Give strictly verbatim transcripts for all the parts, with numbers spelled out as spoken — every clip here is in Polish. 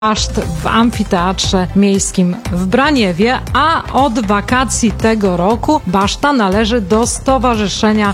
Baszt w Amfiteatrze Miejskim w Braniewie, a od wakacji tego roku Baszta należy do Stowarzyszenia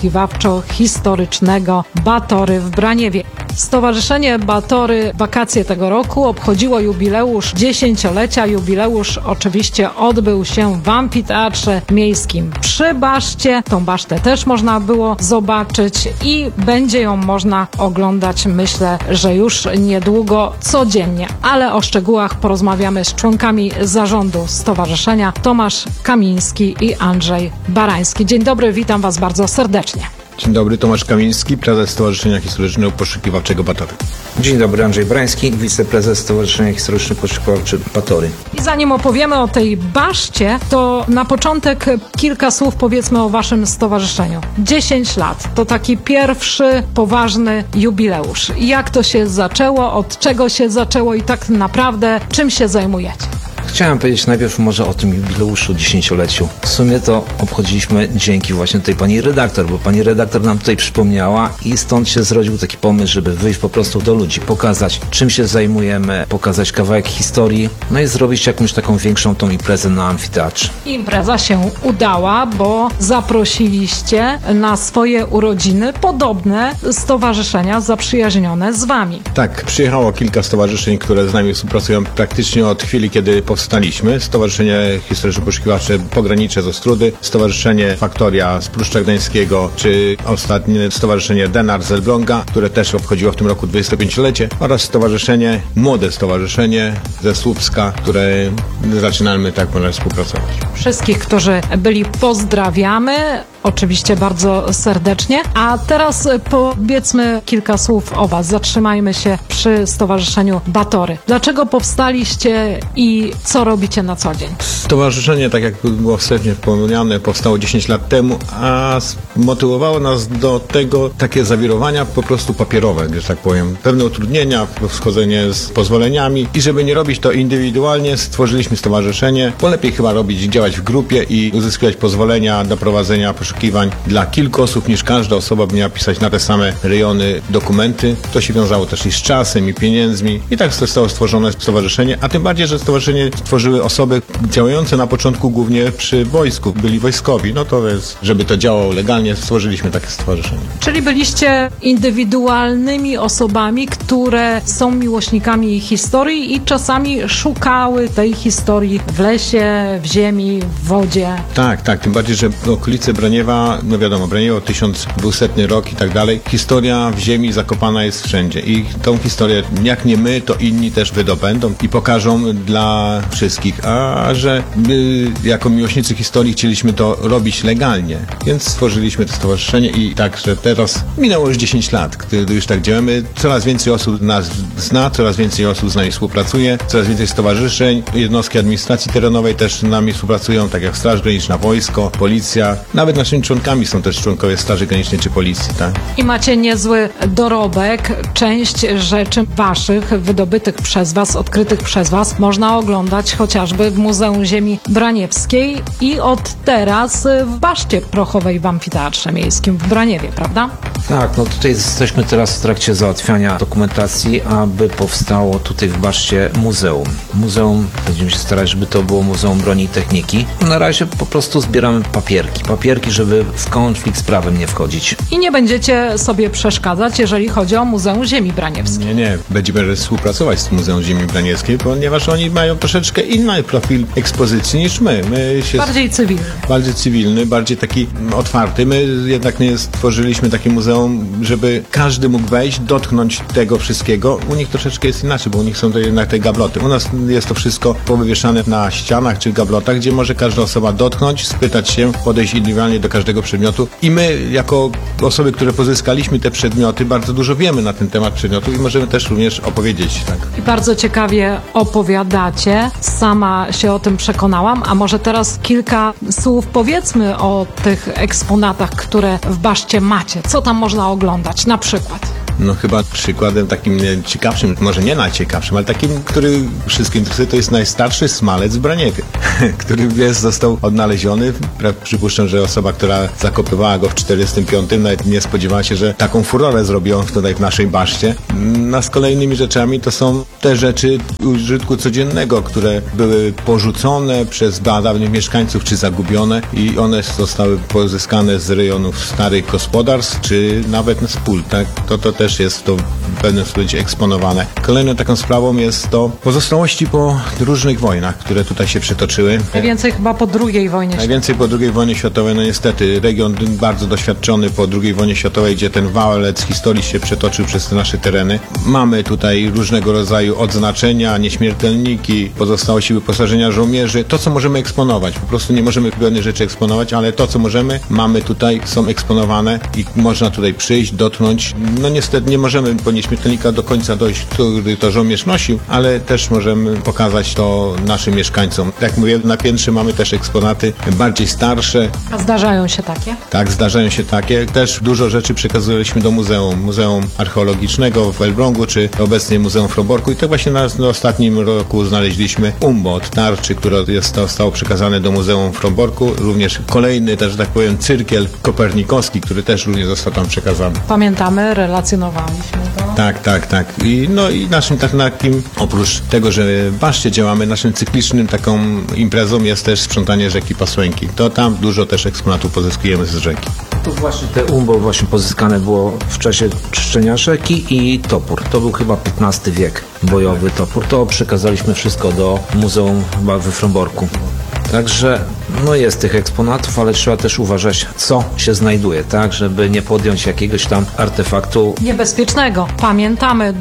Poszukiwawczo-Historycznego Batory w Braniewie. Stowarzyszenie Batory wakacje tego roku obchodziło jubileusz dziesięciolecia. Jubileusz oczywiście odbył się w Amfiteatrze Miejskim przy Baszcie. Tą Basztę też można było zobaczyć i będzie ją można oglądać, myślę, że już niedługo codziennie. Ale o szczegółach porozmawiamy z członkami zarządu stowarzyszenia Tomasz Kamiński i Andrzej Barański. Dzień dobry, witam Was bardzo serdecznie. Dzień dobry, Tomasz Kamiński, prezes Stowarzyszenia Historycznego Poszukiwawczego Batory. Dzień dobry, Andrzej Barański, wiceprezes Stowarzyszenia Historycznego Poszukiwawczego Batory. I zanim opowiemy o tej Baszcie, to na początek kilka słów powiedzmy o Waszym stowarzyszeniu. dziesięć lat to taki pierwszy poważny jubileusz. Jak to się zaczęło, od czego się zaczęło i tak naprawdę czym się zajmujecie? Chciałem powiedzieć najpierw może o tym jubileuszu dziesięcioleciu. W sumie to obchodziliśmy dzięki właśnie tej pani redaktor, bo pani redaktor nam tutaj przypomniała i stąd się zrodził taki pomysł, żeby wyjść po prostu do ludzi, pokazać czym się zajmujemy, pokazać kawałek historii, no i zrobić jakąś taką większą tą imprezę na amfiteatrze. Impreza się udała, bo zaprosiliście na swoje urodziny podobne stowarzyszenia zaprzyjaźnione z Wami. Tak, przyjechało kilka stowarzyszeń, które z nami współpracują praktycznie od chwili, kiedy powstaliśmy. Stowarzyszenie Historyczno-Poszukiwawcze Pogranicze z Ostródy, Stowarzyszenie Faktoria z Pruszcza Gdańskiego, czy ostatnie Stowarzyszenie Denar z Elbląga, które też obchodziło w tym roku dwudziestopięciolecie, oraz Stowarzyszenie, Młode Stowarzyszenie ze Słupska, które zaczynamy tak ponad współpracować. Wszystkich, którzy byli, pozdrawiamy. Oczywiście bardzo serdecznie. A teraz powiedzmy kilka słów o Was. Zatrzymajmy się przy Stowarzyszeniu Batory. Dlaczego powstaliście i co robicie na co dzień? Stowarzyszenie, tak jak było wstępnie wspomniane, powstało dziesięć lat temu, a motywowało nas do tego takie zawirowania po prostu papierowe, że tak powiem. Pewne utrudnienia, wchodzenie z pozwoleniami i żeby nie robić to indywidualnie, stworzyliśmy stowarzyszenie, bo lepiej chyba robić, działać w grupie i uzyskiwać pozwolenia do prowadzenia poszukiwań dla kilku osób, niż każda osoba by miała pisać na te same rejony dokumenty. To się wiązało też i z czasem, i pieniędzmi. I tak zostało stworzone stowarzyszenie, a tym bardziej, że stowarzyszenie stworzyły osoby działające na początku głównie przy wojsku. Byli wojskowi. No to jest, żeby to działało legalnie, stworzyliśmy takie stowarzyszenie. Czyli byliście indywidualnymi osobami, które są miłośnikami historii i czasami szukały tej historii w lesie, w ziemi, w wodzie. Tak, tak. Tym bardziej, że okolice Braniewa, no wiadomo, Braniewo tysiąc dwusetny rok i tak dalej. Historia w ziemi zakopana jest wszędzie i tą historię, jak nie my, to inni też wydobędą i pokażą dla wszystkich. A że my, jako miłośnicy historii, chcieliśmy to robić legalnie, więc stworzyliśmy to stowarzyszenie i także teraz minęło już dziesięć lat, gdy już tak działamy. Coraz więcej osób nas zna, coraz więcej osób z nami współpracuje, coraz więcej stowarzyszeń, jednostki administracji terenowej też z nami współpracują, tak jak Straż Graniczna, wojsko, policja. Nawet naszymi członkami są też członkowie Straży Granicznej czy Policji, tak? I macie niezły dorobek. Część rzeczy Waszych, wydobytych przez Was, odkrytych przez Was, można oglądać chociażby w Muzeum Ziemi Braniewskiej i od teraz w Baszcie Prochowej w Amfiteatrze Miejskim w Braniewie, prawda? Tak, no tutaj jesteśmy teraz w trakcie załatwiania dokumentacji, aby powstało tutaj w Baszcie muzeum. Muzeum, będziemy się starać, żeby to było Muzeum Broni i Techniki. Na razie po prostu zbieramy papierki. Papierki, żeby w konflikt z prawem nie wchodzić. I nie będziecie sobie przeszkadzać, jeżeli chodzi o Muzeum Ziemi Braniewskiej. Nie, nie. Będziemy współpracować z Muzeum Ziemi Braniewskiej, ponieważ oni mają troszeczkę inny profil ekspozycji niż my. my się Bardziej cywilny. Bardziej cywilny, bardziej taki otwarty. My jednak nie stworzyliśmy takie muzeum, żeby każdy mógł wejść, dotknąć tego wszystkiego. U nich troszeczkę jest inaczej, bo u nich są to jednak te gabloty. U nas jest to wszystko powywieszane na ścianach czy gablotach, gdzie może każda osoba dotknąć, spytać się, podejść indywidualnie do każdego przedmiotu. I my, jako osoby, które pozyskaliśmy te przedmioty, bardzo dużo wiemy na ten temat przedmiotu i możemy też również opowiedzieć. Tak. I bardzo ciekawie opowiadacie. Sama się o tym przekonałam, a może teraz kilka słów powiedzmy o tych eksponatach, które w Baszcie macie. Co tam można oglądać na przykład? No chyba przykładem takim ciekawszym, może nie najciekawszym, ale takim, który wszystkim interesuje, to jest najstarszy smalec w Braniewie, który jest, został odnaleziony. Przypuszczam, że osoba, która zakopywała go w czterdziestym piątym nawet nie spodziewała się, że taką furorę zrobią tutaj w naszej baszcie. A z kolejnymi rzeczami to są te rzeczy użytku codziennego, które były porzucone przez dawnych mieszkańców, czy zagubione i one zostały pozyskane z rejonów starych gospodarstw, czy nawet z pól, tak? To, to też jest to w pewnym sensie eksponowane. Kolejną taką sprawą jest to pozostałości po różnych wojnach, które tutaj się przetoczyły. Najwięcej chyba po drugiej wojnie światowej. Najwięcej po drugiej wojnie światowej, no niestety, region bardzo doświadczony po drugiej wojnie światowej, gdzie ten walec historii się przetoczył przez te nasze tereny. Mamy tutaj różnego rodzaju odznaczenia, nieśmiertelniki, pozostałości wyposażenia żołnierzy. To, co możemy eksponować. Po prostu nie możemy pewnych rzeczy eksponować, ale to, co możemy, mamy tutaj, są eksponowane i można tutaj przyjść, dotknąć. No niestety nie możemy po nieśmiertelnika do końca dojść, który to żołnierz nosił, ale też możemy pokazać to naszym mieszkańcom. Jak mówię, na piętrze mamy też eksponaty bardziej starsze. A zdarzają się takie? Tak, zdarzają się takie. Też dużo rzeczy przekazujemy do muzeum. Muzeum Archeologicznego w Elblągu, czy obecnie Muzeum w Fromborku. I tak właśnie na, na ostatnim roku znaleźliśmy umbo od tarczy, które jest, zostało przekazane do Muzeum w Fromborku. Również kolejny, też tak powiem, cyrkiel kopernikowski, który też również został tam przekazany. Pamiętamy, relacjonowaliśmy to. Tak, tak, tak. I, no i naszym takim, oprócz tego, że w Baszcie działamy, naszym cyklicznym taką imprezą jest też sprzątanie rzeki Pasłęki. To tam dużo też eksponatów pozyskujemy z rzeki. To właśnie te umbo właśnie pozyskane było w czasie czyszczenia rzeki i topór. To był chyba piętnasty wiek, bojowy topór. To przekazaliśmy wszystko do Muzeum chyba we Fromborku. Także no jest tych eksponatów, ale trzeba też uważać, co się znajduje, tak, żeby nie podjąć jakiegoś tam artefaktu Niebezpiecznego. Pamiętamy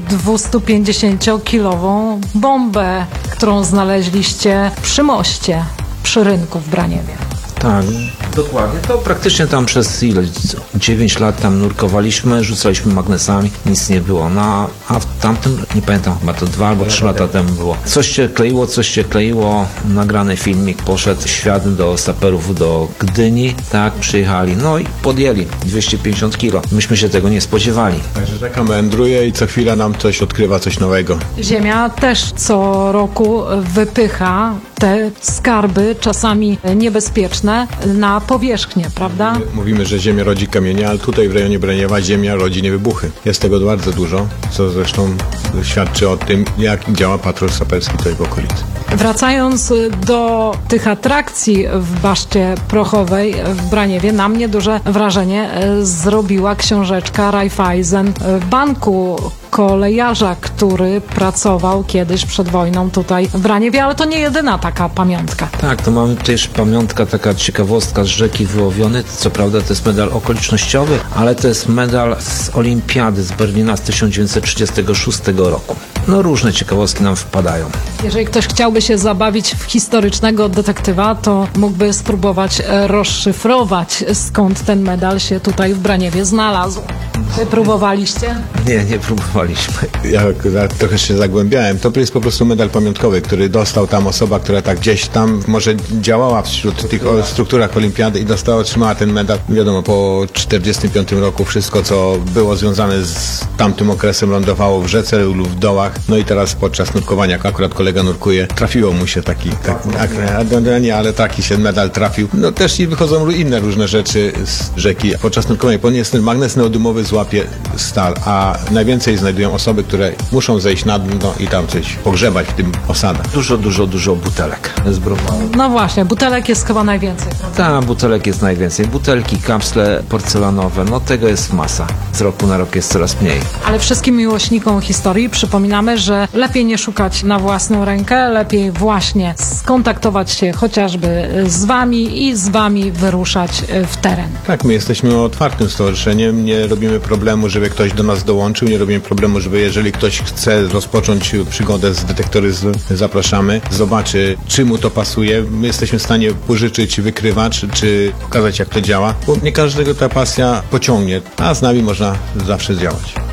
dwustupięćdziesięciokilową bombę, którą znaleźliście przy moście, przy rynku w Braniewie. Tak, dokładnie. To praktycznie tam przez ile? dziewięć lat tam nurkowaliśmy, rzucaliśmy magnesami, nic nie było. No, a w tamtym, nie pamiętam, chyba to dwa albo trzy lata temu było. Coś się kleiło, coś się kleiło, nagrany filmik, poszedł świat do saperów do Gdyni, tak, przyjechali, no i podjęli dwieście pięćdziesiąt kilo. Myśmy się tego nie spodziewali. Także rzeka meandruje i co chwila nam coś odkrywa, coś nowego. Ziemia też co roku wypycha te skarby, czasami niebezpieczne, na powierzchnię, prawda? Mówimy, że ziemia rodzi kamienie, ale tutaj w rejonie Braniewa ziemia rodzi niewybuchy. Jest tego bardzo dużo, co zresztą świadczy o tym, jak działa patrol saperski tutaj w okolicy. Wracając do tych atrakcji w Baszcie Prochowej w Braniewie, na mnie duże wrażenie zrobiła książeczka Raiffeisen Banku, kolejarza, który pracował kiedyś przed wojną tutaj w Braniewie, ale to nie jedyna taka pamiątka. Tak, to mamy też pamiątka, taka ciekawostka z rzeki wyłowiony. Co prawda to jest medal okolicznościowy, ale to jest medal z Olimpiady z Berlina z tysiąc dziewięćset trzydziestego szóstego roku. No różne ciekawostki nam wpadają. Jeżeli ktoś chciałby się zabawić w historycznego detektywa, to mógłby spróbować rozszyfrować, skąd ten medal się tutaj w Braniewie znalazł. Wy próbowaliście? Nie, nie próbowaliśmy. Ja akurat trochę się zagłębiałem. To jest po prostu medal pamiątkowy, który dostał tam osoba, która tak gdzieś tam może działała wśród tych o, strukturach olimpiady i dostała, otrzymała ten medal. Wiadomo, po czterdziestym piątym roku wszystko, co było związane z tamtym okresem, lądowało w rzece lub w dołach. No i teraz podczas nurkowania, jak akurat kolega nurkuje, trafiło mu się taki, tak, tak, nie, ale taki się medal trafił. No też i wychodzą inne różne rzeczy z rzeki. Podczas nurkowania, ponieważ ten magnes neodymowy złapie stal, a najwięcej znajdują osoby, które muszą zejść na dno i tam coś pogrzebać w tym osadach. Dużo, dużo, dużo butelek z browaru. No właśnie, butelek jest chyba najwięcej. Tak, butelek jest najwięcej. Butelki, kapsle porcelanowe, no tego jest masa. Z roku na rok jest coraz mniej. Ale wszystkim miłośnikom historii przypominamy, że lepiej nie szukać na własną rękę, lepiej właśnie skontaktować się chociażby z wami i z wami wyruszać w teren. Tak, my jesteśmy otwartym stowarzyszeniem, nie robimy problemu, żeby ktoś do nas dołączył, nie robimy problemu, żeby jeżeli ktoś chce rozpocząć przygodę z detektoryzmem, zapraszamy, zobaczy, czy mu to pasuje. My jesteśmy w stanie pożyczyć wykrywacz, czy pokazać, jak to działa, bo nie każdego ta pasja pociągnie, a z nami można zawsze działać.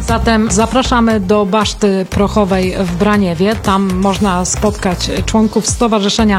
Zatem zapraszamy do Baszty Prochowej w Braniewie. Tam można spotkać członków Stowarzyszenia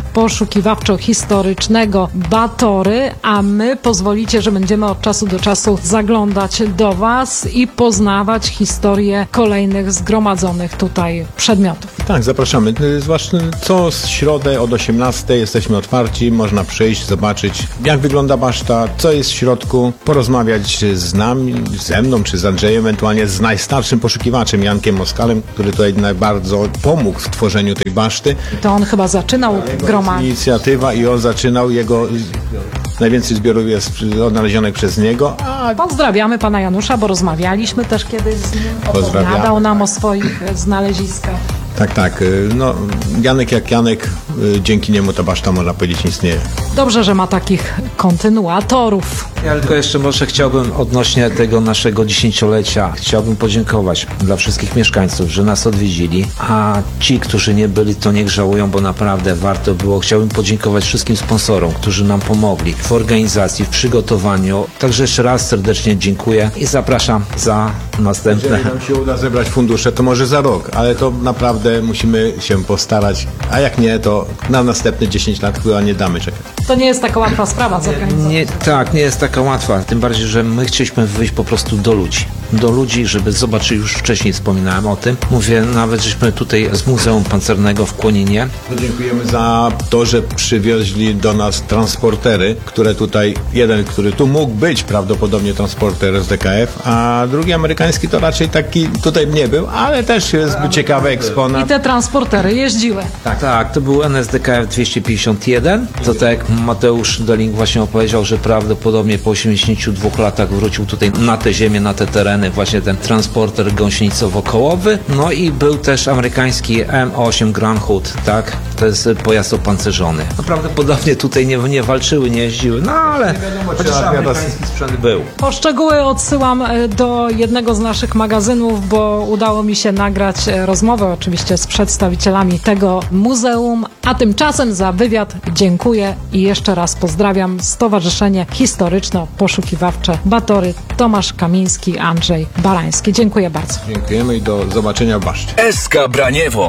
Poszukiwawczo-Historycznego Batory, a my pozwolicie, że będziemy od czasu do czasu zaglądać do Was i poznawać historię kolejnych zgromadzonych tutaj przedmiotów. Tak, zapraszamy. Zwłaszcza co środę od osiemnastej jesteśmy otwarci, można przyjść, zobaczyć jak wygląda baszta, co jest w środku, porozmawiać z nami, ze mną czy z Andrzejem, ewentualnie z najstarszym poszukiwaczem Jankiem Moskalem, który tutaj bardzo pomógł w tworzeniu tej baszty. To on chyba zaczynał gromadzić. Inicjatywa i on zaczynał, jego najwięcej zbiorów jest odnalezionych przez niego, a Pozdrawiamy pana Janusza, bo rozmawialiśmy też kiedyś z nim, Pozdrawiamy. opowiadał nam o swoich znaleziskach. tak, tak, no Janek jak Janek, dzięki niemu ta baszta, można powiedzieć, istnieje. Dobrze, że ma takich kontynuatorów. Ja tylko jeszcze może chciałbym odnośnie tego naszego dziesięciolecia, chciałbym podziękować dla wszystkich mieszkańców, że nas odwiedzili, a ci, którzy nie byli, to niech żałują, bo naprawdę warto było. Chciałbym podziękować wszystkim sponsorom, którzy nam pomogli w organizacji, w przygotowaniu. Także jeszcze raz serdecznie dziękuję i zapraszam za następne. Jeżeli nam się uda zebrać fundusze, to może za rok, ale to naprawdę musimy się postarać, a jak nie, to na następne dziesięć lat chyba nie damy czekać. To nie jest taka łatwa sprawa zorganizować. Nie, tak, nie jest taka łatwa, tym bardziej, że my chcieliśmy wyjść po prostu do ludzi. Do ludzi, żeby zobaczyć, już wcześniej wspominałem o tym. Mówię, nawet żeśmy tutaj z Muzeum Pancernego w Kłoninie. Dziękujemy za to, że przywieźli do nas transportery, które tutaj, jeden, który tu mógł być prawdopodobnie transporter z D K F, a drugi amerykański to raczej taki tutaj nie był, ale też jest ciekawy I eksponat. te transportery jeździły. Tak, tak, to był N S D K F dwieście pięćdziesiąt jeden. To tak jak Mateusz Deling właśnie opowiedział, że prawdopodobnie po osiemdziesięciu dwóch latach wrócił tutaj na tę ziemię, na te tereny, właśnie ten transporter gąsienicowo-kołowy. No i był też amerykański M osiem Grand Hood, tak? To jest pojazd opancerzony. No prawdopodobnie tutaj nie, nie walczyły, nie jeździły, no ale chociaż amerykański sprzęt był. Po szczegóły odsyłam e, do jednego z naszych magazynów, bo udało mi się nagrać e, rozmowę oczywiście z przedstawicielami tego muzeum, a tymczasem za wywiad dziękuję i jeszcze raz pozdrawiam Stowarzyszenie Historyczno-Poszukiwawcze Batory, Tomasz Kamiński, Andrzej Barański. Dziękuję bardzo. Dziękujemy i do zobaczenia w baszcie. S K Braniewo.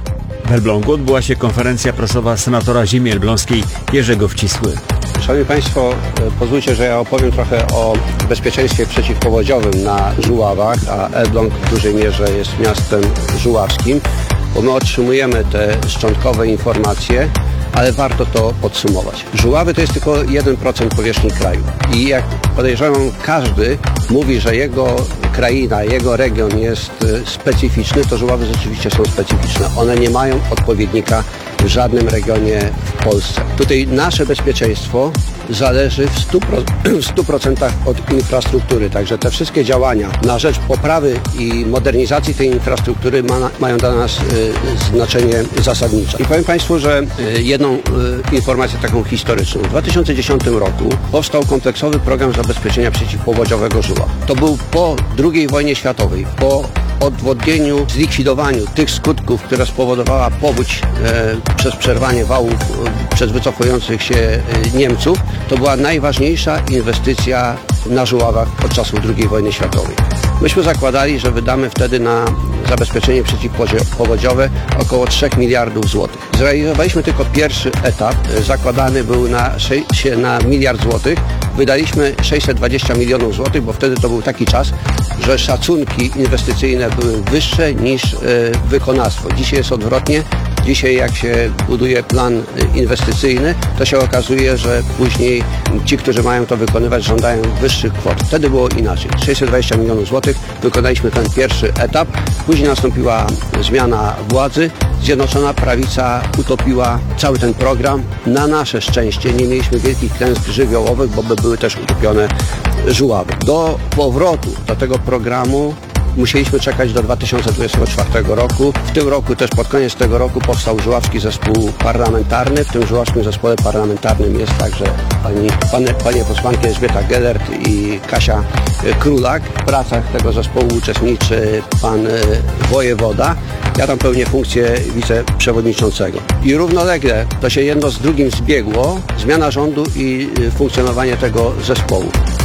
W Elblągu odbyła się konferencja prasowa senatora ziemi elbląskiej Jerzego Wcisły. Szanowni Państwo, pozwólcie, że ja opowiem trochę o bezpieczeństwie przeciwpowodziowym na Żuławach, a Elbląg w dużej mierze jest miastem żuławskim, bo my otrzymujemy te szczątkowe informacje, ale warto to podsumować. Żuławy to jest tylko jeden procent powierzchni kraju i jak podejrzewam, każdy mówi, że jego kraina, jego region jest specyficzny, to Żuławy rzeczywiście są specyficzne. One nie mają odpowiednika w żadnym regionie w Polsce. Tutaj nasze bezpieczeństwo zależy w stu procentach od infrastruktury, także te wszystkie działania na rzecz poprawy i modernizacji tej infrastruktury ma, mają dla nas y, znaczenie zasadnicze. I powiem Państwu, że y, jedną y, informację taką historyczną. W dwa tysiące dziesiątym roku powstał kompleksowy program zabezpieczenia przeciwpowodziowego Żuław. To był po drugiej wojnie światowej, po odwodnieniu, zlikwidowaniu tych skutków, które spowodowała powódź e, przez przerwanie wałów e, przez wycofujących się e, Niemców. To była najważniejsza inwestycja na Żuławach od czasów drugiej wojny światowej. Myśmy zakładali, że wydamy wtedy na zabezpieczenie przeciwpowodziowe około trzech miliardów złotych. Zrealizowaliśmy tylko pierwszy etap, zakładany był na, na miliard złotych. Wydaliśmy sześćset dwadzieścia milionów złotych, bo wtedy to był taki czas, że szacunki inwestycyjne były wyższe niż e, wykonawstwo. Dzisiaj jest odwrotnie. Dzisiaj jak się buduje plan inwestycyjny, to się okazuje, że później ci, którzy mają to wykonywać, żądają wyższych kwot. Wtedy było inaczej. sześćset dwadzieścia milionów złotych, wykonaliśmy ten pierwszy etap, później nastąpiła zmiana władzy, Zjednoczona Prawica utopiła cały ten program. Na nasze szczęście nie mieliśmy wielkich klęsk żywiołowych, bo by były też utopione Żuławy. Do powrotu do tego programu musieliśmy czekać do dwa tysiące dwudziestego czwartego roku. W tym roku, też pod koniec tego roku, powstał Żuławski Zespół Parlamentarny. W tym Żuławskim Zespole Parlamentarnym jest także pani, panie, panie posłanki Elżbieta Gelert i Kasia Królak. W pracach tego zespołu uczestniczy pan wojewoda. Ja tam pełnię funkcję wiceprzewodniczącego. I równolegle to się jedno z drugim zbiegło, zmiana rządu i funkcjonowanie tego zespołu.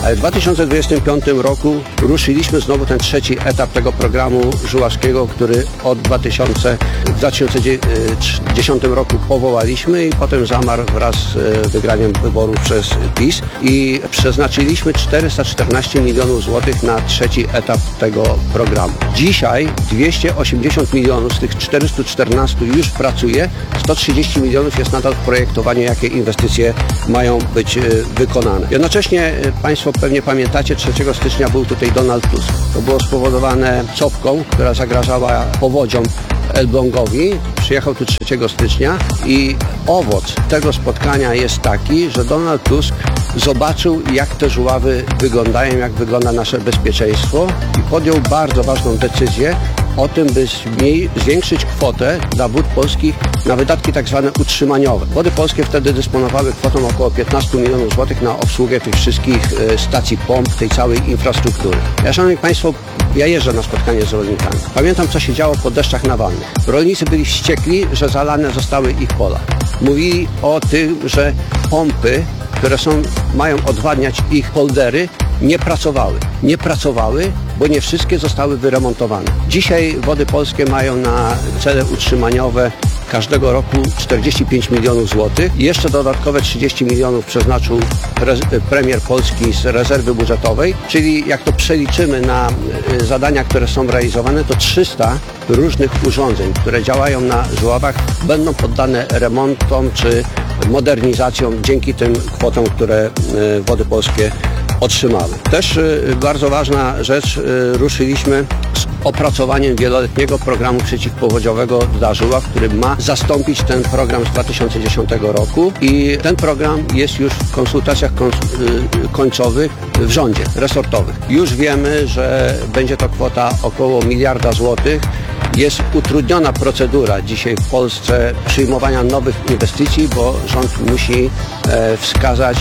Ale w dwa tysiące dwudziestym piątym roku ruszyliśmy znowu ten trzeci etap tego programu żuławskiego, który od dwa tysiące, w dwa tysiące dziesiątym roku powołaliśmy i potem zamarł wraz z wygraniem wyborów przez PiS i przeznaczyliśmy czterysta czternaście milionów złotych na trzeci etap tego programu. Dzisiaj dwieście osiemdziesiąt milionów z tych czterystu czternastu już pracuje, sto trzydzieści milionów jest nadal w projektowaniu, jakie inwestycje mają być wykonane. Jednocześnie Państwo pewnie pamiętacie, trzeciego stycznia był tutaj Donald Tusk. To było spowodowane czopką, która zagrażała powodziom Elblągowi. Przyjechał tu trzeciego stycznia i owoc tego spotkania jest taki, że Donald Tusk zobaczył, jak te żuławy wyglądają, jak wygląda nasze bezpieczeństwo i podjął bardzo ważną decyzję o tym, by zwiększyć kwotę dla Wód Polskich na wydatki tak zwane utrzymaniowe. Wody Polskie wtedy dysponowały kwotą około piętnaście milionów złotych na obsługę tych wszystkich stacji pomp, tej całej infrastruktury. Ja, szanowni Państwo, ja jeżdżę na spotkanie z rolnikami. Pamiętam, co się działo po deszczach nawalnych. Rolnicy byli wściekli, że zalane zostały ich pola. Mówili o tym, że pompy, które są, mają odwadniać ich poldery, nie pracowały. Nie pracowały, bo nie wszystkie zostały wyremontowane. Dzisiaj Wody Polskie mają na cele utrzymaniowe każdego roku czterdzieści pięć milionów złotych. Jeszcze dodatkowe trzydzieści milionów przeznaczył premier Polski z rezerwy budżetowej, czyli jak to przeliczymy na zadania, które są realizowane, to trzysta różnych urządzeń, które działają na żuławach, będą poddane remontom czy modernizacjom dzięki tym kwotom, które Wody Polskie otrzymały. Też bardzo ważna rzecz, ruszyliśmy z opracowaniem wieloletniego programu przeciwpowodziowego dla żuław, który ma zastąpić ten program z dwa tysiące dziesiątego roku i ten program jest już w konsultacjach końcowych w rządzie resortowych. Już wiemy, że będzie to kwota około miliarda złotych. Jest utrudniona procedura dzisiaj w Polsce przyjmowania nowych inwestycji, bo rząd musi e, wskazać,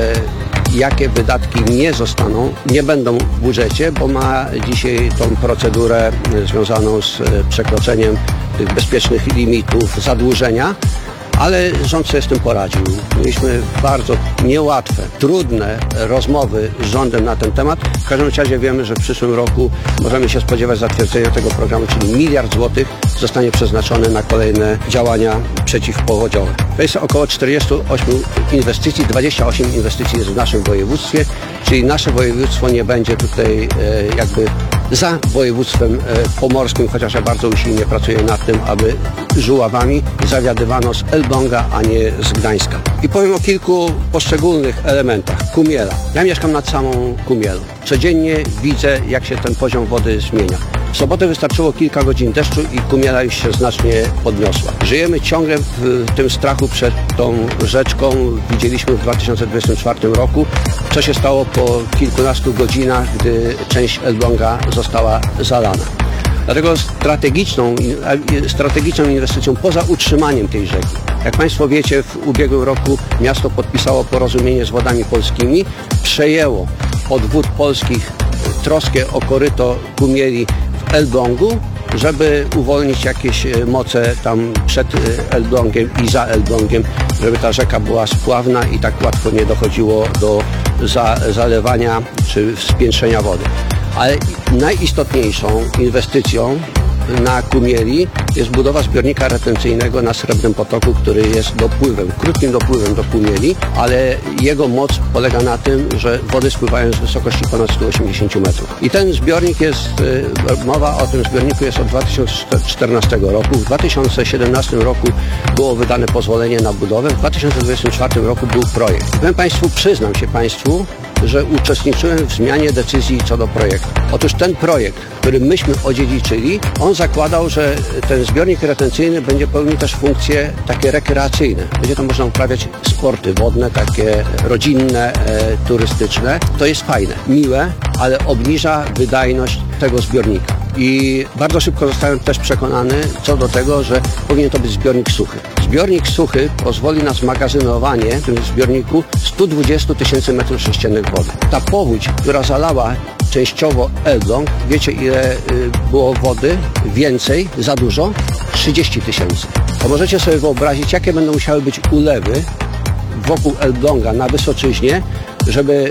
e, jakie wydatki nie zostaną, nie będą w budżecie, bo ma dzisiaj tą procedurę związaną z przekroczeniem tych bezpiecznych limitów zadłużenia. Ale rząd sobie z tym poradził. Mieliśmy bardzo niełatwe, trudne rozmowy z rządem na ten temat. W każdym razie wiemy, że w przyszłym roku możemy się spodziewać zatwierdzenia tego programu, czyli miliard złotych zostanie przeznaczony na kolejne działania przeciwpowodziowe. To jest około czterdzieści osiem inwestycji, dwadzieścia osiem inwestycji jest w naszym województwie, czyli nasze województwo nie będzie tutaj e, jakby za województwem e, pomorskim, chociaż ja bardzo usilnie pracuję nad tym, aby żuławami zawiadywano z Elbląga, a nie z Gdańska. I powiem o kilku poszczególnych elementach. Kumiela. Ja mieszkam nad samą Kumielą. Codziennie widzę, jak się ten poziom wody zmienia. W sobotę wystarczyło kilka godzin deszczu i Kumiela już się znacznie podniosła. Żyjemy ciągle w tym strachu przed tą rzeczką. Widzieliśmy w dwa tysiące dwudziestym czwartym roku, co się stało po kilkunastu godzinach, gdy część Elbląga została zalana. Dlatego strategiczną, strategiczną inwestycją poza utrzymaniem tej rzeki. Jak Państwo wiecie, w ubiegłym roku miasto podpisało porozumienie z Wodami Polskimi, przejęło od Wód Polskich troskę o koryto Kumieli w Elblągu, żeby uwolnić jakieś moce tam przed Elblągiem i za Elblągiem, żeby ta rzeka była spławna i tak łatwo nie dochodziło do za, zalewania czy spiętrzenia wody. Ale najistotniejszą inwestycją na Kumieli jest budowa zbiornika retencyjnego na Srebrnym Potoku, który jest dopływem, krótkim dopływem do Kumieli, ale jego moc polega na tym, że wody spływają z wysokości ponad sto osiemdziesiąt metrów. I ten zbiornik jest, mowa o tym zbiorniku jest od dwa tysiące czternastego roku. W dwa tysiące siedemnastym roku było wydane pozwolenie na budowę, w dwa tysiące dwudziestym czwartym roku był projekt. Powiem Państwu, przyznam się Państwu, że uczestniczyłem w zmianie decyzji co do projektu. Otóż ten projekt, który myśmy odziedziczyli, on zakładał, że ten zbiornik retencyjny będzie pełnił też funkcje takie rekreacyjne. Będzie tam można uprawiać sporty wodne, takie rodzinne, e, turystyczne. To jest fajne, miłe, ale obniża wydajność tego zbiornika. I bardzo szybko zostałem też przekonany co do tego, że powinien to być zbiornik suchy. Zbiornik suchy pozwoli na zmagazynowanie w tym zbiorniku stu dwudziestu tysięcy metrów sześciennych wody. Ta powódź, która zalała częściowo Elbląg, wiecie ile y, było wody? Więcej, za dużo? trzydzieści tysięcy. To możecie sobie wyobrazić, jakie będą musiały być ulewy wokół Elbląga na Wysoczyźnie, żeby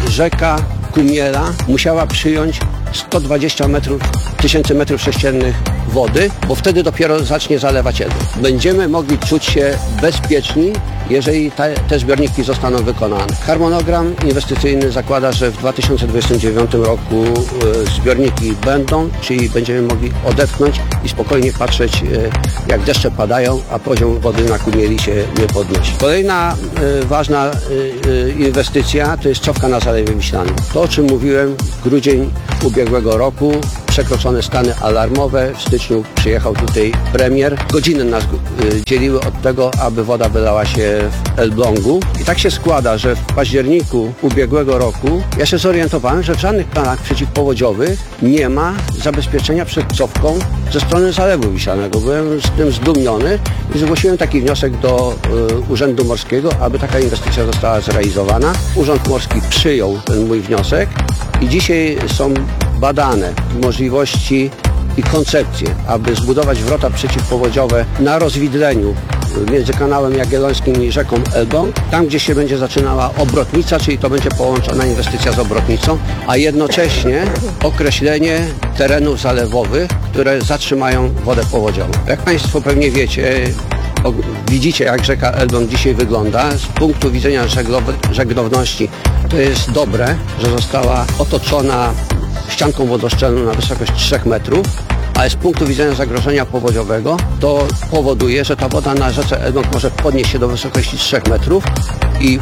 rzeka Kumiela musiała przyjąć sto dwadzieścia metrów, tysięcy metrów sześciennych wody, bo wtedy dopiero zacznie zalewać Elbląg. Będziemy mogli czuć się bezpieczni, jeżeli te, te zbiorniki zostaną wykonane. Harmonogram inwestycyjny zakłada, że w dwa tysiące dwudziestym dziewiątym roku e, zbiorniki będą, czyli będziemy mogli odetchnąć i spokojnie patrzeć, e, jak deszcze padają, a poziom wody na Kumieli się nie podnosi. Kolejna e, ważna e, e, inwestycja to jest cofka na Zalewie Wiślanym. To, o czym mówiłem, grudzień ubiegłego roku, przekroczone stany alarmowe. W styczniu przyjechał tutaj premier. Godziny nas y, dzieliły od tego, aby woda wylała się w Elblągu. I tak się składa, że w październiku ubiegłego roku ja się zorientowałem, że w żadnych planach przeciwpowodziowych nie ma zabezpieczenia przed cofką ze strony Zalewu Wiślanego. Byłem z tym zdumiony i zgłosiłem taki wniosek do y, Urzędu Morskiego, aby taka inwestycja została zrealizowana. Urząd Morski przyjął ten mój wniosek i dzisiaj są badane możliwości i koncepcje, aby zbudować wrota przeciwpowodziowe na rozwidleniu między kanałem Jagiellońskim i rzeką Elbląg, tam gdzie się będzie zaczynała obrotnica, czyli to będzie połączona inwestycja z obrotnicą, a jednocześnie określenie terenów zalewowych, które zatrzymają wodę powodziową. Jak Państwo pewnie wiecie, o, widzicie, jak rzeka Elbląg dzisiaj wygląda. Z punktu widzenia żeglow- żeglowności to jest dobre, że została otoczona ścianką wodoszczelną na wysokość trzech metrów, ale z punktu widzenia zagrożenia powodziowego to powoduje, że ta woda na rzece Elbląg może podnieść się do wysokości trzech metrów i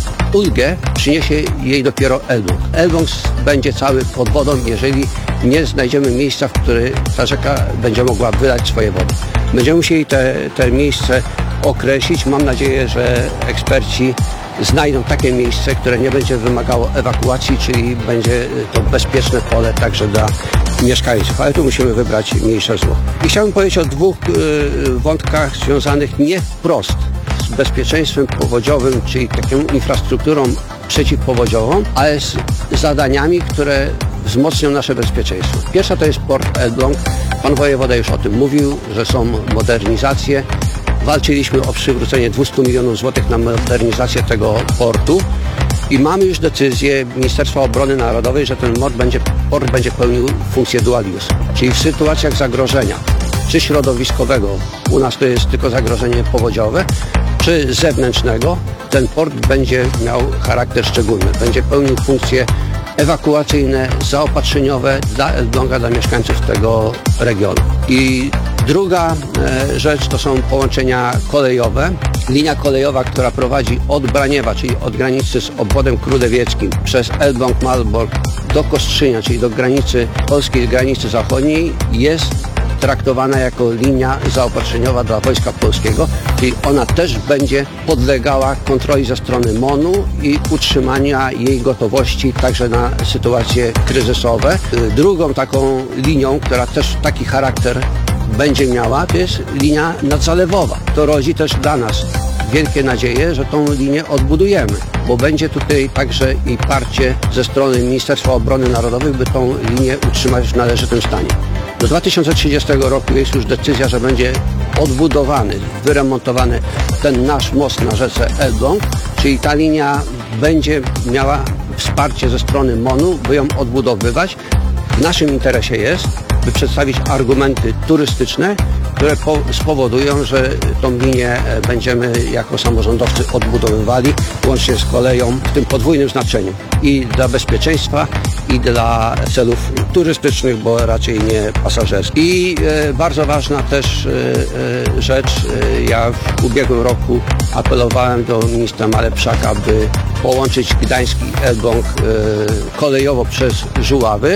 ulgę przyniesie jej dopiero Elbląg. Elbląg będzie cały pod wodą, jeżeli nie znajdziemy miejsca, w którym ta rzeka będzie mogła wylać swoje wody. Będziemy musieli te, te miejsce określić. Mam nadzieję, że eksperci znajdą takie miejsce, które nie będzie wymagało ewakuacji, czyli będzie to bezpieczne pole także dla mieszkańców, ale tu musimy wybrać mniejsze zło. I chciałbym powiedzieć o dwóch y, wątkach związanych nie wprost z bezpieczeństwem powodziowym, czyli taką infrastrukturą przeciwpowodziową, ale z zadaniami, które wzmocnią nasze bezpieczeństwo. Pierwsza to jest port Elbląg. Pan wojewoda już o tym mówił, że są modernizacje. Walczyliśmy o przywrócenie dwieście milionów złotych na modernizację tego portu i mamy już decyzję Ministerstwa Obrony Narodowej, że ten port będzie, port będzie pełnił funkcję dual use. Czyli w sytuacjach zagrożenia, czy środowiskowego, u nas to jest tylko zagrożenie powodziowe, czy zewnętrznego, ten port będzie miał charakter szczególny. Będzie pełnił funkcje ewakuacyjne, zaopatrzeniowe dla Elbląga, dla mieszkańców tego regionu. I druga e, rzecz to są połączenia kolejowe. Linia kolejowa, która prowadzi od Braniewa, czyli od granicy z obwodem królewieckim, przez Elbląg, Malbork do Kostrzynia, czyli do granicy polskiej, granicy zachodniej, jest traktowana jako linia zaopatrzeniowa dla Wojska Polskiego, czyli ona też będzie podlegała kontroli ze strony MON-u i utrzymania jej gotowości także na sytuacje kryzysowe. Drugą taką linią, która też taki charakter będzie miała, to jest linia nadzalewowa. To rodzi też dla nas wielkie nadzieje, że tą linię odbudujemy, bo będzie tutaj także i parcie ze strony Ministerstwa Obrony Narodowej, by tą linię utrzymać w należytym stanie. Do dwa tysiące trzydziestego roku jest już decyzja, że będzie odbudowany, wyremontowany ten nasz most na rzece Elbląg, czyli ta linia będzie miała wsparcie ze strony MON-u, by ją odbudowywać. W naszym interesie jest, by przedstawić argumenty turystyczne, które po, spowodują, że tą linię będziemy jako samorządowcy odbudowywali, łącznie z koleją w tym podwójnym znaczeniu i dla bezpieczeństwa, i dla celów turystycznych, bo raczej nie pasażerskich. I e, bardzo ważna też e, e, rzecz, e, ja w ubiegłym roku apelowałem do ministra Malepszaka, by połączyć Gdańsk i Elbląg e, kolejowo przez Żuławy.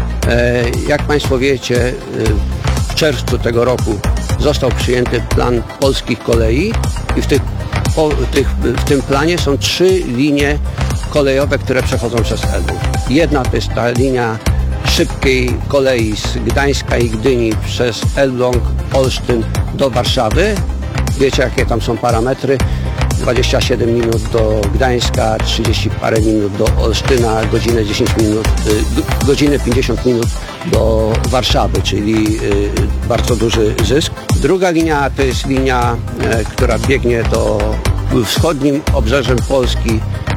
E, jak Państwo wiecie, e, w czerwcu tego roku został przyjęty plan polskich kolei i w, tych, po, tych, w tym planie są trzy linie kolejowe, które przechodzą przez Elbląg. Jedna to jest ta linia szybkiej kolei z Gdańska i Gdyni przez Elbląg, Olsztyn do Warszawy. Wiecie, jakie tam są parametry. dwadzieścia siedem minut do Gdańska, trzydzieści parę minut do Olsztyna, godzinę dziesięć minut, y, godzinę pięćdziesiąt minut do Warszawy, czyli y, bardzo duży zysk. Druga linia to jest linia, y, która biegnie do wschodnim obrzeżem Polski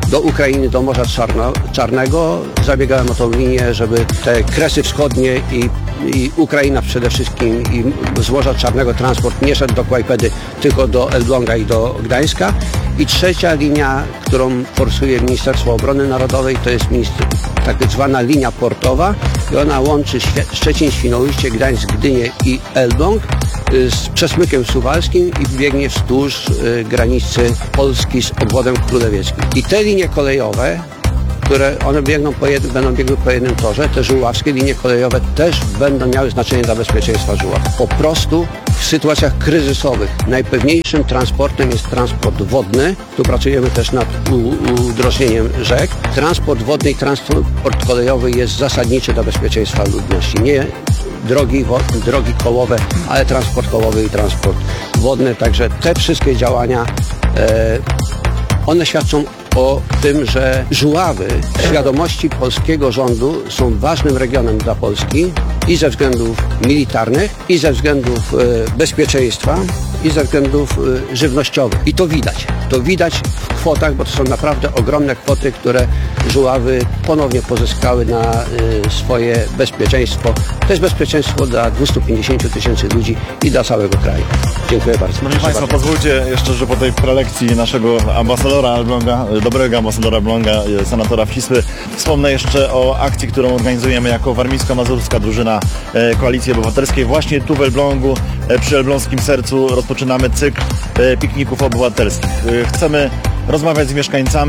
do Ukrainy, do Morza Czarno, Czarnego. Zabiegałem o tą linię, żeby te Kresy Wschodnie i, i Ukraina przede wszystkim i z Morza Czarnego transport nie szedł do Kłajpedy, tylko do Elbląga i do Gdańska. I trzecia linia, którą forsuje Ministerstwo Obrony Narodowej, to jest minister, tak zwana linia portowa i ona łączy Szczecin, Świnoujście, Gdańsk, Gdynię i Elbląg z przesmykiem suwalskim i biegnie wzdłuż y, granicy Polski z obwodem królewieckim. I te linie kolejowe, które one biegną po jednym, będą biegły po jednym torze, te żuławskie linie kolejowe też będą miały znaczenie dla bezpieczeństwa Żuław. Po prostu w sytuacjach kryzysowych najpewniejszym transportem jest transport wodny. Tu pracujemy też nad udrożnieniem rzek. Transport wodny i transport kolejowy jest zasadniczy dla bezpieczeństwa ludności. Nie drogi, drogi kołowe, ale transport kołowy i transport wodny. Także te wszystkie działania, e, one świadczą o tym, że Żuławy w świadomości polskiego rządu są ważnym regionem dla Polski i ze względów militarnych, i ze względów e, bezpieczeństwa, i ze względów e, żywnościowych. I to widać. To widać w kwotach, bo to są naprawdę ogromne kwoty, które Żuławy ponownie pozyskały na e, swoje bezpieczeństwo. To jest bezpieczeństwo dla dwustu pięćdziesięciu tysięcy ludzi i dla całego kraju. Dziękuję bardzo. Proszę Państwa, pozwólcie jeszcze, że po tej prelekcji naszego ambasadora Elbląga, dobrego ambasadora Elbląga, senatora Wcisły, wspomnę jeszcze o akcji, którą organizujemy jako warmińsko-mazurska drużyna Koalicji Obywatelskiej. Właśnie tu w Elblągu, przy elbląskim sercu, rozpoczynamy cykl pikników obywatelskich. Chcemy rozmawiać z mieszkańcami,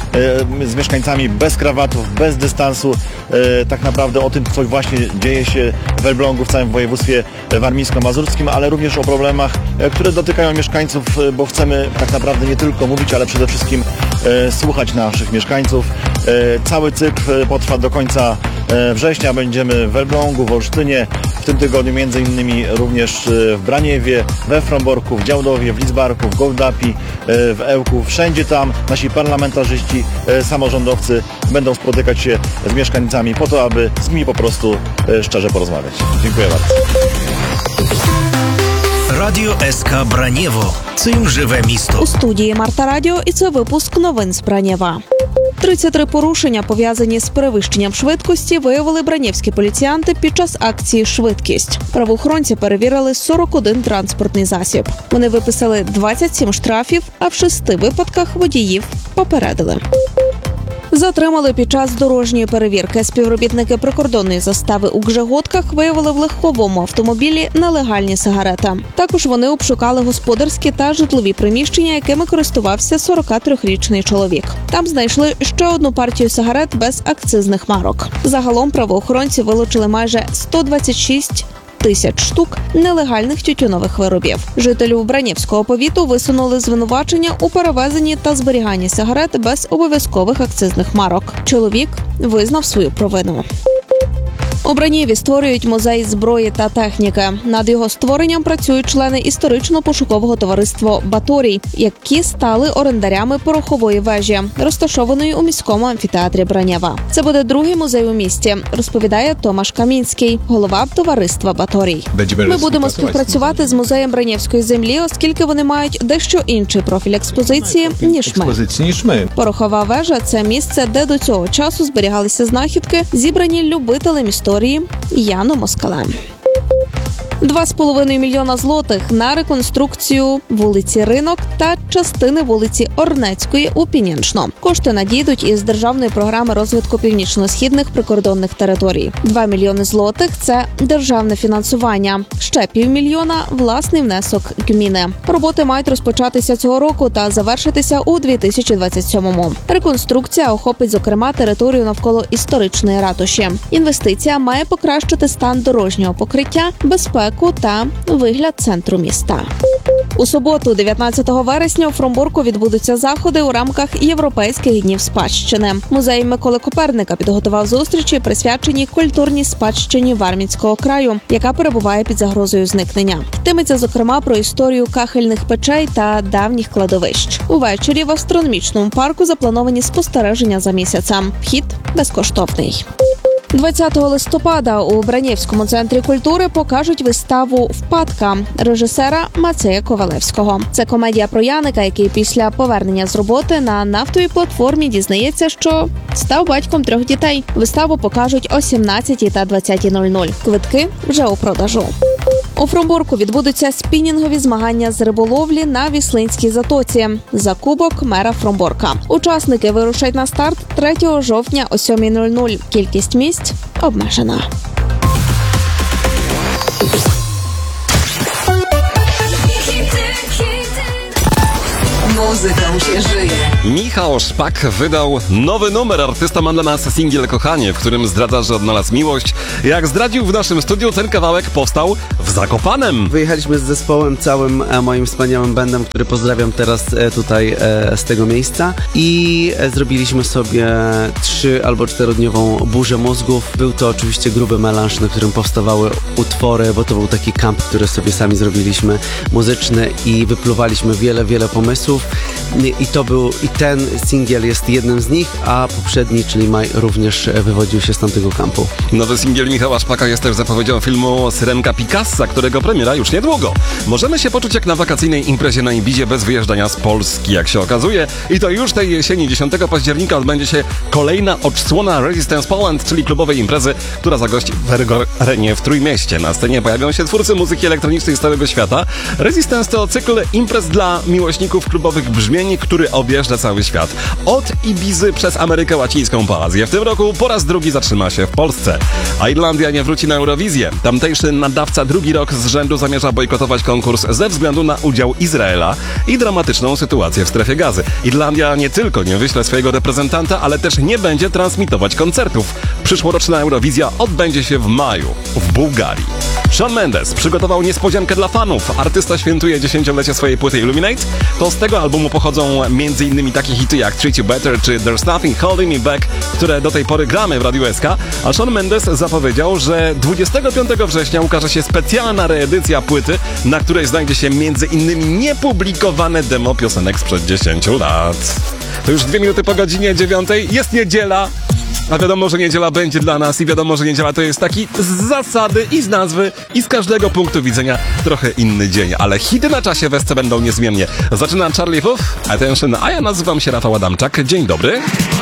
z mieszkańcami bez krawatów, bez dystansu, tak naprawdę o tym, co właśnie dzieje się w Elblągu, w całym województwie warmińsko-mazurskim, ale również o problemach, które dotykają mieszkańców, bo chcemy tak naprawdę nie tylko mówić, ale przede wszystkim słuchać naszych mieszkańców. Cały cykl potrwa do końca września. Będziemy w Elblągu, w Olsztynie, w tym tygodniu między innymi również w Braniewie, we Fromborku, w Działdowie, w Lidzbarku, w Gołdapi, w Ełku. Wszędzie tam nasi parlamentarzyści, samorządowcy będą spotykać się z mieszkańcami po to, aby z nimi po prostu szczerze porozmawiać. Dziękuję bardzo. Радіо СК Бранєво. Цим живе місто. У студії Марта Радіо і це випуск новин з Бранєва. тридцять три порушення, пов'язані з перевищенням швидкості, виявили бранєвські поліціянти під час акції «Швидкість». Правоохоронці перевірили сорок один транспортний засіб. Вони виписали двадцять сім штрафів, а в шести випадках водіїв попередили. Затримали під час дорожньої перевірки. Співробітники прикордонної застави у Гжеготках виявили в легковому автомобілі нелегальні сигарети. Також вони обшукали господарські та житлові приміщення, якими користувався сорокатрирічний чоловік. Там знайшли ще одну партію сигарет без акцизних марок. Загалом правоохоронці вилучили майже сто двадцять шість тисяч штук нелегальних тютюнових виробів. Жителю Бранєвського повіту висунули звинувачення у перевезенні та зберіганні сигарет без обов'язкових акцизних марок. Чоловік визнав свою провину. У Бранєві створюють музей зброї та техніки. Над його створенням працюють члени історично-пошукового товариства «Баторій», які стали орендарями порохової вежі, розташованої у міському амфітеатрі Бранєва. Це буде другий музей у місті, розповідає Томаш Камінський, голова товариства «Баторій». Ми будемо співпрацювати з музеєм Бранєвської землі, оскільки вони мають дещо інший профіль експозиції, ніж ми. ніж ми. Порохова вежа – це місце, де до цього часу зберігалися знахідки, зібрані любителем історії Яном Москалем. Два з половиною мільйона злотих на реконструкцію вулиці Ринок та частини вулиці Орнецької у Піняншно. Кошти надійдуть із державної програми розвитку північно-східних прикордонних територій. Два мільйони злотих – це державне фінансування. Ще півмільйона – власний внесок гміни. Роботи мають розпочатися цього року та завершитися у дві тисячі двадцять сьомому. Реконструкція охопить, зокрема, територію навколо історичної ратуші. Інвестиція має покращити стан дорожнього покриття, безпеку та вигляд центру міста. У суботу, дев'ятнадцятого вересня, у Фромборку відбудуться заходи у рамках Європейських днів спадщини. Музей Миколи Коперника підготував зустрічі, присвячені культурній спадщині Вармінського краю, яка перебуває під загрозою зникнення. Йтиметься, зокрема, про історію кахельних печей та давніх кладовищ. Увечері в астрономічному парку заплановані спостереження за місяцем. Вхід безкоштовний. двадцятого листопада у Бранєвському центрі культури покажуть виставу «Впадка» режисера Мацея Ковалевського. Це комедія про Яника, який після повернення з роботи на нафтовій платформі дізнається, що став батьком трьох дітей. Виставу покажуть о сімнадцятій та двадцятій нуль нуль. Квитки вже у продажу. У Фромбурку відбудуться спінінгові змагання з риболовлі на Віслинській затоці за кубок мера Фромбурка. Учасники вирушать на старт третього жовтня о сьомій нуль нуль. Кількість місць обмежена. Muzyką się żyje. Michał Szpak wydał nowy numer. Artysta ma dla nas singiel Kochanie, w którym zdradza, że odnalazł miłość. Jak zdradził w naszym studiu, ten kawałek powstał w Zakopanem. Wyjechaliśmy z zespołem całym, e, moim wspaniałym bandem, który pozdrawiam teraz e, tutaj e, z tego miejsca i e, zrobiliśmy sobie trzy albo czterodniową burzę mózgów. Był to oczywiście gruby melanż, na którym powstawały utwory, bo to był taki kamp, który sobie sami zrobiliśmy, muzyczny i wypluwaliśmy wiele, wiele pomysłów. I to był, i ten singiel jest jednym z nich, a poprzedni, czyli Maj, również wywodził się z tamtego kampu. Nowy singiel Michała Szpaka jest też zapowiedzią filmu Syrenka Picassa, którego premiera już niedługo. Możemy się poczuć jak na wakacyjnej imprezie na Ibizie bez wyjeżdżania z Polski, jak się okazuje. I to już tej jesieni, dziesiątego października odbędzie się kolejna odsłona Resistance Poland, czyli klubowej imprezy, która zagości w Ergo Arenie w Trójmieście. Na scenie pojawią się twórcy muzyki elektronicznej z całego świata. Resistance to cykl imprez dla miłośników klubowych brzmień, który objeżdża cały świat. Od Ibizy przez Amerykę Łacińską po Azję. W tym roku po raz drugi zatrzyma się w Polsce. A Irlandia nie wróci na Eurowizję. Tamtejszy nadawca drugi rok z rzędu zamierza bojkotować konkurs ze względu na udział Izraela i dramatyczną sytuację w strefie Gazy. Irlandia nie tylko nie wyśle swojego reprezentanta, ale też nie będzie transmitować koncertów. Przyszłoroczna Eurowizja odbędzie się w maju w Bułgarii. Shawn Mendes przygotował niespodziankę dla fanów. Artysta świętuje dziesięciolecie swojej płyty Illuminate. To z tego albumu pochodzą m.in. takie hity jak Treat You Better czy There's Nothing Holding Me Back, które do tej pory gramy w Radiu S K. A Shawn Mendes zapowiedział, że dwudziestego piątego września ukaże się specjalna reedycja płyty, na której znajdzie się m.in. niepublikowane demo piosenek sprzed dziesięciu lat. To już dwie minuty po godzinie dziewiątej. Jest niedziela. A wiadomo, że niedziela będzie dla nas i wiadomo, że niedziela to jest taki z zasady i z nazwy i z każdego punktu widzenia trochę inny dzień, ale hity na czasie w S C będą niezmiennie. Zaczynam Charlie Puth, Attention, a ja nazywam się Rafał Adamczak. Dzień dobry.